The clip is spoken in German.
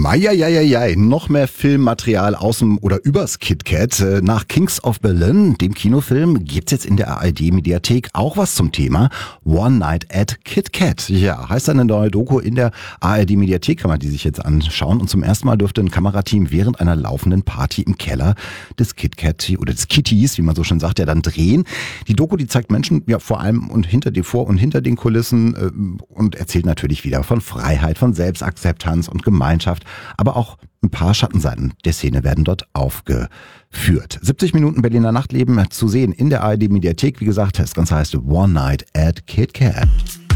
Meieieiei, noch mehr Filmmaterial aus dem oder übers KitKat. Nach Kings of Berlin, dem Kinofilm, gibt's jetzt in der ARD-Mediathek auch was zum Thema One Night at KitKat. Ja, heißt eine neue Doku in der ARD-Mediathek, kann man die sich jetzt anschauen. Und zum ersten Mal dürfte ein Kamerateam während einer laufenden Party im Keller des KitKat oder des Kitties, wie man so schön sagt, ja dann drehen. Die Doku, die zeigt Menschen ja vor allem und vor und hinter den Kulissen und erzählt natürlich wieder von Freiheit, von Selbstakzeptanz und Gemeinschaft. Aber auch ein paar Schattenseiten der Szene werden dort aufgeführt. 70 Minuten Berliner Nachtleben zu sehen in der ARD-Mediathek. Wie gesagt, das Ganze heißt One Night at KitKat.